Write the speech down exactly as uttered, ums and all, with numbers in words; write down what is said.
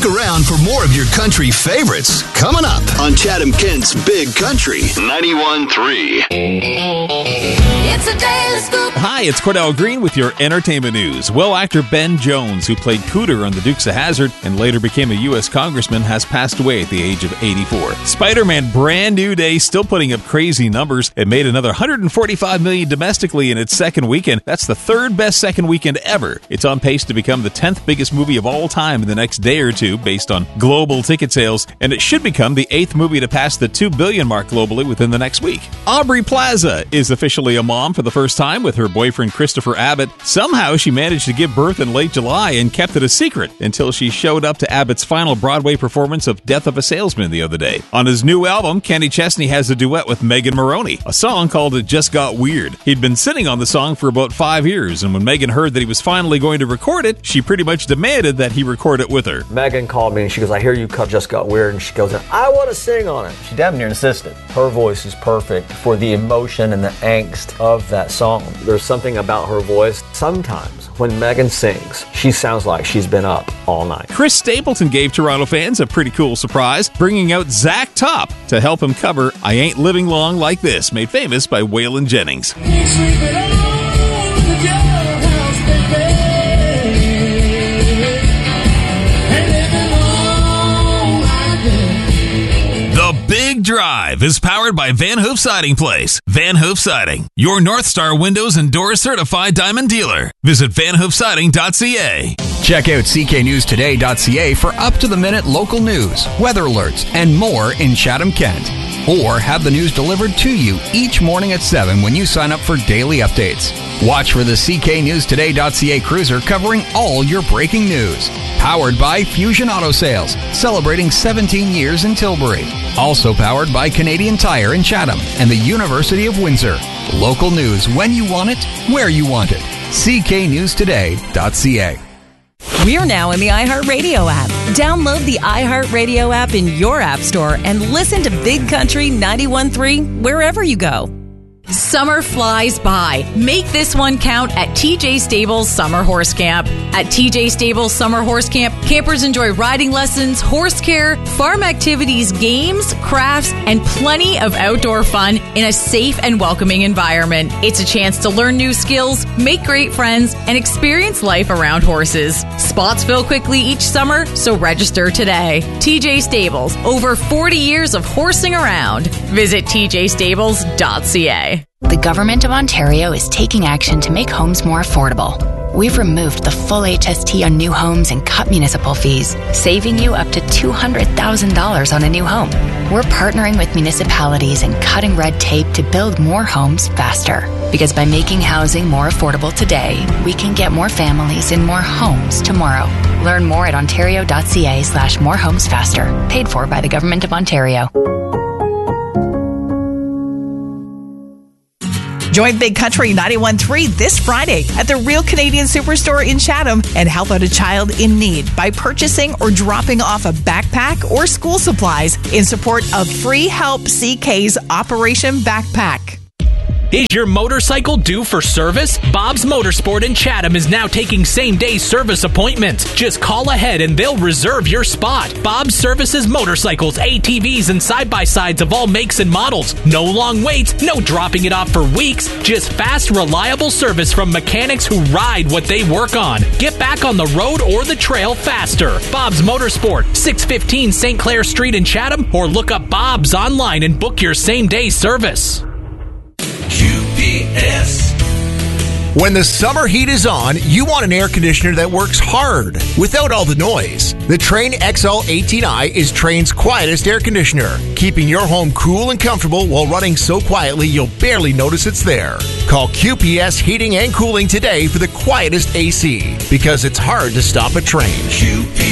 Stick around for more of your country favorites coming up on Chatham-Kent's Big Country ninety-one point three. It's a daily scoop. Hi, it's Cordell Green with your entertainment news. Well, actor Ben Jones, who played Cooter on The Dukes of Hazzard and later became a U S congressman, has passed away at the age of eighty-four. Spider-Man Brand New Day still putting up crazy numbers. It made another one hundred forty-five million dollars domestically in its second weekend. That's the third best second weekend ever. It's on pace to become the tenth biggest movie of all time in the next day or two based on global ticket sales, and it should become the eighth movie to pass the two billion mark globally within the next week. Aubrey Plaza is officially a mom for the first time with her boyfriend Christopher Abbott. Somehow she managed to give birth in late July and kept it a secret until she showed up to Abbott's final Broadway performance of Death of a Salesman the other day. On his new album, Kenny Chesney has a duet with Megan Moroney, a song called It Just Got Weird. He'd been sitting on the song for about five years, and when Megan heard that he was finally going to record it, she pretty much demanded that he record it with her. Megan called me and she goes, I hear you cut Just Got Weird, and she goes, I want to sing on it. She damn near insisted. Her voice is perfect for the emotion and the angst of that song. There's something about her voice. Sometimes when Megan sings, she sounds like she's been up all night. Chris Stapleton gave Toronto fans a pretty cool surprise, bringing out Zach Top to help him cover I Ain't Living Long Like This, made famous by Waylon Jennings. Big Drive is powered by Van Hoof Siding Place. Van Hoof Siding, your North Star Windows and Doors certified diamond dealer. Visit van hoof siding dot c a. Check out c k news today dot c a for up-to-the-minute local news, weather alerts, and more in Chatham-Kent. Or have the news delivered to you each morning at seven when you sign up for daily updates. Watch for the c k news today dot c a cruiser covering all your breaking news. Powered by Fusion Auto Sales, celebrating seventeen years in Tilbury. Also powered by Canadian Tire in Chatham and the University of Windsor. Local news when you want it, where you want it. c k news today dot c a. We're now in the iHeartRadio app. Download the iHeartRadio app in your app store and listen to Big Country ninety-one point three wherever you go. Summer flies by. Make this one count at T J Stables Summer Horse Camp. At T J Stables Summer Horse Camp, campers enjoy riding lessons, horse care, farm activities, games, crafts, and plenty of outdoor fun in a safe and welcoming environment. It's a chance to learn new skills, make great friends, and experience life around horses. Spots fill quickly each summer, so register today. T J Stables, over forty years of horsing around. Visit t j stables dot c a. The Government of Ontario is taking action to make homes more affordable. We've removed the full H S T on new homes and cut municipal fees, saving you up to two hundred thousand dollars on a new home. We're partnering with municipalities and cutting red tape to build more homes faster. Because by making housing more affordable today, we can get more families in more homes tomorrow. Learn more at ontario dot c a slash more homes faster. Paid for by the Government of Ontario. Join Big Country ninety-one point three this Friday at the Real Canadian Superstore in Chatham and help out a child in need by purchasing or dropping off a backpack or school supplies in support of Free Help C K's Operation Backpack. Is your motorcycle due for service? Bob's Motorsport in Chatham is now taking same-day service appointments. Just call ahead and they'll reserve your spot. Bob's services motorcycles, A T Vs, and side-by-sides of all makes and models. No long waits, no dropping it off for weeks. Just fast, reliable service from mechanics who ride what they work on. Get back on the road or the trail faster. Bob's Motorsport, six fifteen Saint Clair Street in Chatham, or look up Bob's online and book your same-day service. Q P S. When the summer heat is on, you want an air conditioner that works hard without all the noise. The Trane X L eighteen i is Trane's quietest air conditioner, keeping your home cool and comfortable while running so quietly you'll barely notice it's there. Call Q P S Heating and Cooling today for the quietest A C, because it's hard to stop a Trane. Q P S.